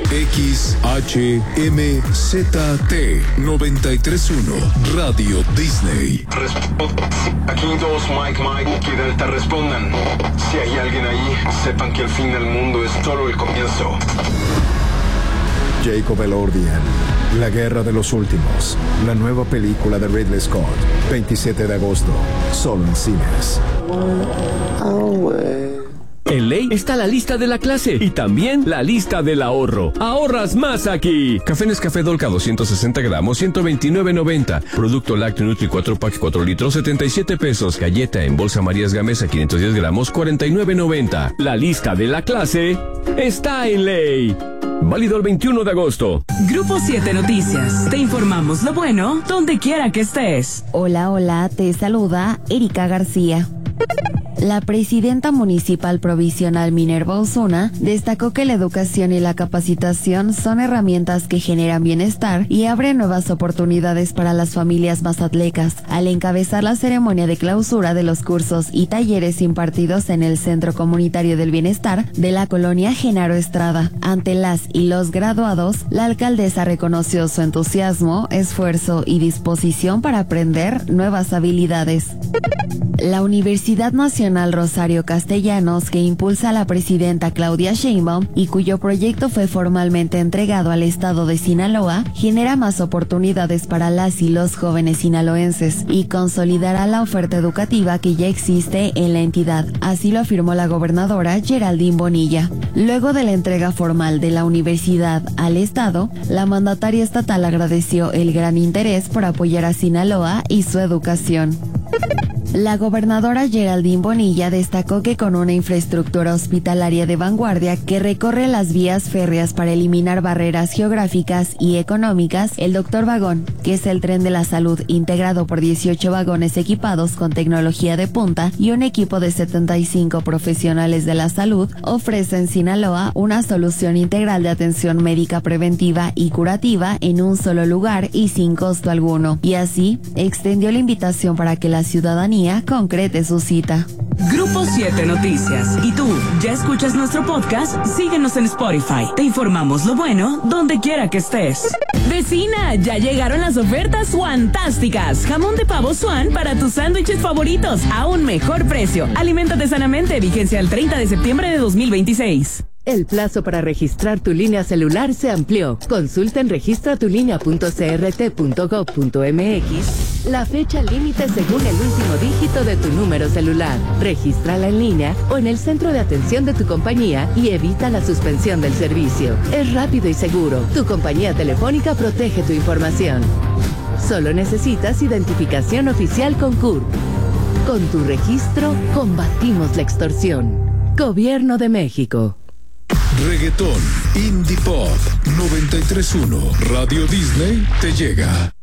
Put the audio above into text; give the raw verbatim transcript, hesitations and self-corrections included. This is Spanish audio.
X H M Z T noventa y tres punto uno Radio Disney. Aquí dos, Mike, Mike, aquí Delta, respondan. Si hay alguien ahí, sepan que el fin del mundo es solo el comienzo. Jacob Elordian, La Guerra de los Últimos, la nueva película de Ridley Scott, veintisiete de agosto, solo en cines. En Ley está la lista de la clase y también la lista del ahorro. Ahorras más aquí. Café Nescafé Dolca doscientos sesenta gramos, ciento veintinueve noventa. Producto Lácteo Nutri cuatro pack cuatro litros, setenta y siete pesos. Galleta en bolsa Marías Gamesa quinientos diez gramos, cuarenta y nueve noventa. La lista de la clase está en Ley. Válido el veintiuno de agosto. Grupo siete Noticias. Te informamos lo bueno donde quiera que estés. Hola, hola, te saluda Erika García. La presidenta municipal provisional Minerva Osuna destacó que la educación y la capacitación son herramientas que generan bienestar y abren nuevas oportunidades para las familias mazatlecas, al encabezar la ceremonia de clausura de los cursos y talleres impartidos en el Centro Comunitario del Bienestar de la colonia Genaro Estrada. Ante las y los graduados, la alcaldesa reconoció su entusiasmo, esfuerzo y disposición para aprender nuevas habilidades. La Universidad Nacional Rosario Castellanos, que impulsa la presidenta Claudia Sheinbaum y cuyo proyecto fue formalmente entregado al estado de Sinaloa, genera más oportunidades para las y los jóvenes sinaloenses y consolidará la oferta educativa que ya existe en la entidad. Así lo afirmó la gobernadora Geraldine Bonilla. Luego de la entrega formal de la universidad al estado, la mandataria estatal agradeció el gran interés por apoyar a Sinaloa y su educación. La gobernadora Geraldine Bonilla destacó que con una infraestructura hospitalaria de vanguardia que recorre las vías férreas para eliminar barreras geográficas y económicas, el Doctor Vagón, que es el tren de la salud integrado por dieciocho vagones equipados con tecnología de punta y un equipo de setenta y cinco profesionales de la salud, ofrece en Sinaloa una solución integral de atención médica preventiva y curativa en un solo lugar y sin costo alguno. Y así, extendió la invitación para que la ciudadanía concrete su cita. Grupo siete Noticias. ¿Y tú, ya escuchas nuestro podcast? Síguenos en Spotify. Te informamos lo bueno donde quiera que estés. Vecina, ya llegaron las ofertas fantásticas. Jamón de pavo Swan para tus sándwiches favoritos a un mejor precio. Aliméntate sanamente. Vigencia el treinta de septiembre de dos mil veintiséis. El plazo para registrar tu línea celular se amplió. Consulta en registra tu línea punto c r t punto gov punto m x la fecha límite según el último dígito de tu número celular. Regístrala en línea o en el centro de atención de tu compañía y evita la suspensión del servicio. Es rápido y seguro. Tu compañía telefónica protege tu información. Solo necesitas identificación oficial con C U R P. Con tu registro, combatimos la extorsión. Gobierno de México. Reggaetón, Indie Pop, noventa y tres punto uno Radio Disney te llega.